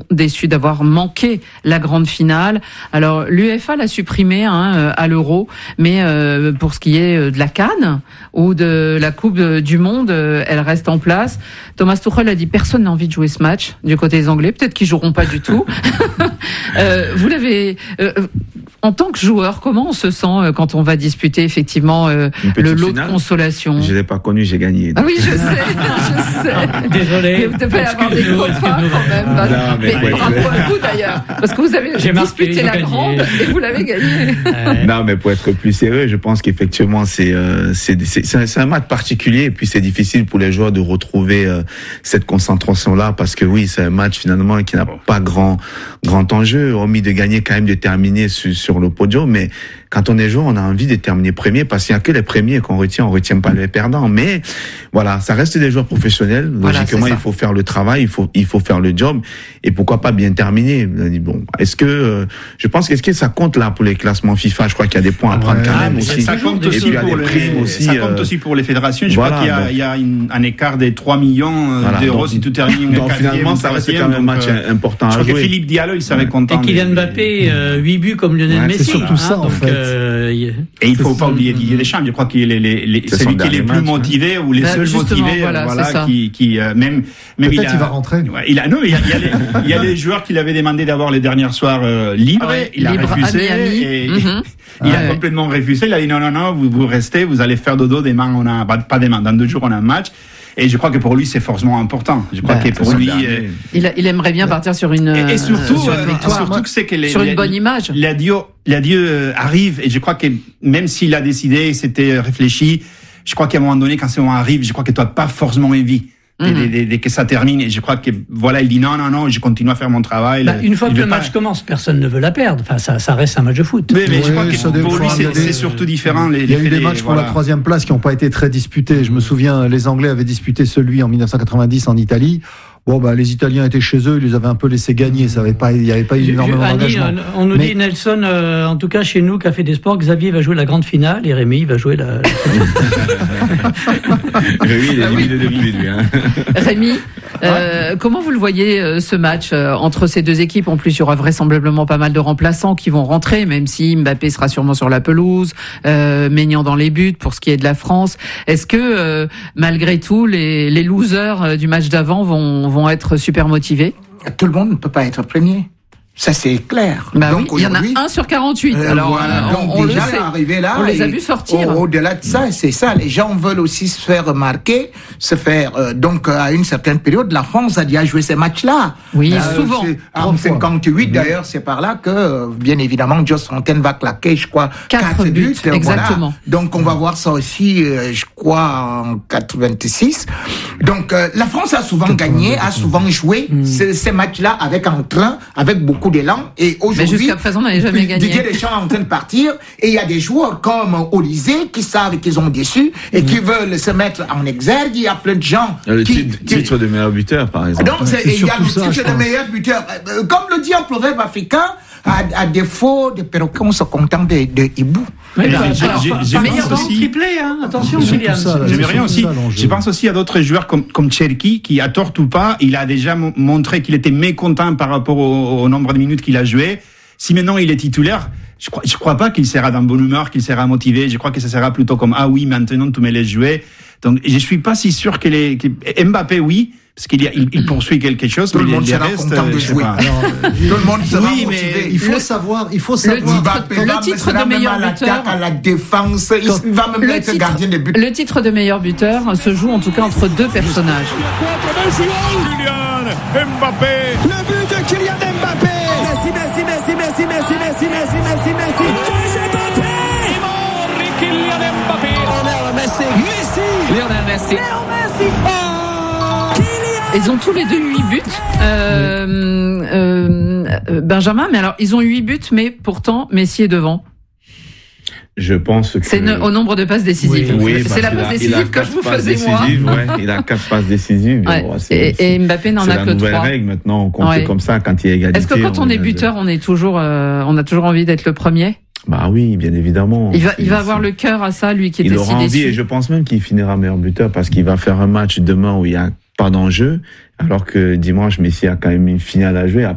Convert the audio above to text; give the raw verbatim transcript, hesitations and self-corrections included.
déçus d'avoir manqué la grande finale. Alors l'UEFA l'a supprimé hein, à l'Euro, mais euh, pour ce qui est de la CAN ou de la Coupe du Monde, elle reste en place. Thomas Tuchel a dit personne n'a envie de jouer ce match du côté des Anglais. Peut-être qu'ils joueront pas du tout. euh, vous l'avez euh, en tant que joueur, comment on se sent quand on va disputer effectivement euh, le lot finale, de consolation? Je l'ai pas connu, j'ai gagné. Donc. Ah oui, je sais, je sais. Désolé. Mais vous devez avoir des copains quand même. Non, mais mais bravo à vous d'ailleurs, parce que vous avez j'ai disputé la grande et vous l'avez gagnée. Ouais. Non, mais pour être plus sérieux, je pense qu'effectivement c'est euh, c'est, c'est c'est un, c'est un match particulier et puis c'est difficile pour les joueurs de retrouver euh, cette concentration là parce que oui, c'est un match finalement qui n'a pas grand grand enjeu, hormis de gagner quand même, de terminer sur, sur le podium, mais quand on est joueur, on a envie de terminer premier parce qu'il n'y a que les premiers qu'on retient, on retient pas les perdants. Mais voilà, ça reste des joueurs professionnels. Voilà, logiquement, il faut faire le travail, il faut il faut faire le job et pourquoi pas bien terminer. Bon, est-ce que euh, je pense qu'est-ce que ça compte là pour les classements FIFA? Je crois qu'il y a des points à prendre ouais, quand même aussi. Ça compte et aussi puis, pour les aussi, ça compte aussi pour les fédérations. Je voilà, crois qu'il y a, donc, il y a une, un écart des trois millions voilà, d'euros donc, si tout termine. Donc finalement, ça reste quand même un match euh, important à jouer. Je crois que Philippe Diallo, il serait ouais. content. Et Kylian Mbappé, euh, huit buts comme Lionel ouais, Messi. C'est surtout ça en fait. Et il faut pas oublier Didier Deschamps. Je crois qu'il est les, les, c'est celui qui est les plus motivés ou les bah, seuls motivés, voilà, voilà qui, qui euh, même, même il, a, il va rentrer. Ouais, il a, non, il y a, il y a les, il y a les joueurs qui l'avaient demandé d'avoir les derniers soirs euh, libres. Ouais, il a libre refusé. Et, mm-hmm. Il a ouais. complètement refusé. Il a dit non, non, non, vous, vous restez, vous allez faire dodo. Demain, on a pas, pas demain. Dans deux jours, on a un match. Et je crois que pour lui, c'est forcément important. Je crois bah, que pour lui, euh, il, a, il aimerait bien partir sur une, et, et surtout, sur une victoire, surtout que c'est que les, sur une les, bonne image. L'adieu, l'adieu arrive, et je crois que même s'il a décidé, c'était réfléchi, je crois qu'à un moment donné, quand ce moment arrive, je crois que tu n'as pas forcément envie. Dès, mmh. dès, dès que ça termine, et je crois que voilà, il dit non, non, non, je continue à faire mon travail. Bah, une fois que le match pas... commence, personne ne veut la perdre. Enfin, ça, ça reste un match de foot. Mais, mais ouais, je crois que pour lui, c'est, c'est surtout différent. Les, il y a les eu des matchs pour voilà. la troisième place qui n'ont pas été très disputés. Je me souviens, les Anglais avaient disputé celui en dix-neuf cent quatre-vingt-dix en Italie. Bon, bah, les Italiens étaient chez eux, ils les avaient un peu laissé gagner. Ça avait pas, il n'y avait pas eu énormément d'engagement. On nous mais... dit, Nelson, euh, en tout cas, chez nous, Café des Sports, Xavier va jouer la grande finale et Rémi va jouer la. Rémi, il est limite de demi, lui, hein. Rémi, euh, ouais. comment vous le voyez, euh, ce match, euh, entre ces deux équipes? En plus, il y aura vraisemblablement pas mal de remplaçants qui vont rentrer, même si Mbappé sera sûrement sur la pelouse, euh, Maignan dans les buts pour ce qui est de la France. Est-ce que, euh, malgré tout, les, les losers du match d'avant vont, vont être super motivés? Tout le monde ne peut pas être premier. Ça, c'est clair. Bah donc, oui, il y en a un sur quarante-huit. Euh, Alors, voilà. Donc, on, on déjà, le sait. Arrivé là, on les a vus sortir. Au, au-delà de ça, c'est ça. Les gens veulent aussi se faire remarquer, se faire, euh, donc, à une certaine période, la France a déjà joué ces matchs-là. Oui, euh, souvent. En cinquante-huit, mmh. d'ailleurs, c'est par là que, bien évidemment, Jos Fontaine va claquer, je crois, quatre, quatre buts. buts exactement. Voilà. Donc, on va voir ça aussi, euh, je crois, en quatre-vingt-six. Donc, euh, la France a souvent gagné, a souvent joué mmh. ces, ces matchs-là avec entrain, avec beaucoup d'élan, et aujourd'hui, mais jusqu'à présent, on n'avait jamais gagné. Didier Deschamps est en train de partir, et il y a des joueurs comme Olysée qui savent qu'ils ont déçu et mmh. qui veulent se mettre en exergue. Il y a plein de gens le qui... titre, qui... titre de meilleur buteur, par exemple. Donc, c'est, il y a le ça, titre de meilleur buteur. Comme le dit un proverbe africain, à, à défaut de perroquet, on se contente de, de hibou. Mais bah, j'ai, alors, j'ai, j'ai meilleur aussi... triplé, hein. Attention, Julien. J'aime rien aussi. Je pense aussi à d'autres joueurs comme, comme Cherki, qui, à tort ou pas, il a déjà m- montré qu'il était mécontent par rapport au, au nombre de minutes qu'il a joué. Si maintenant il est titulaire, je crois, je crois pas qu'il sera dans bonne humeur, qu'il sera motivé. Je crois que ça sera plutôt comme, ah oui, maintenant tu me laisses jouer. Donc, je suis pas si sûr que les, que Mbappé, oui. Parce qu'il y a, il, il poursuit quelque chose, tout mais le monde les sera restes, content de jouer. Alors, euh, tout le monde sera oui, motivé. Mais il faut le, savoir, il faut savoir. Le titre, le titre de meilleur buteur, à la défense, il va même être titre, gardien de but. Le titre de meilleur buteur se joue en tout cas entre deux personnages. Kylian Mbappé. Le but de Kylian Mbappé. Messi, Messi, Messi, Messi, Messi, Messi, Messi, Messi, Messi. Kylian Mbappé. Lionel Messi. Messi. Lionel Messi. Lionel Messi. Oh. Ils ont tous les deux huit buts, euh, euh, Benjamin. Mais alors, ils ont huit buts, mais pourtant, Messi est devant. Je pense que c'est ne, au nombre de passes décisives. Oui, oui, c'est la passe décisive que je vous faisais moi. Ouais, il a quatre passes décisives. Ouais. Bon, et, c'est, et Mbappé n'en c'est a que trois. C'est la nouvelle règle maintenant. On compte ouais. comme ça quand il y a égalité. Est-ce que quand on, on est buteur, de... on est toujours, euh, on a toujours envie d'être le premier? Bah oui, bien évidemment. Il va, il va avoir le cœur à ça, lui qui était si déçu. Il aura envie, et je pense même qu'il finira meilleur buteur parce qu'il va faire un match demain où il y a pas d'enjeu, alors que dimanche Messi a quand même une finale à jouer.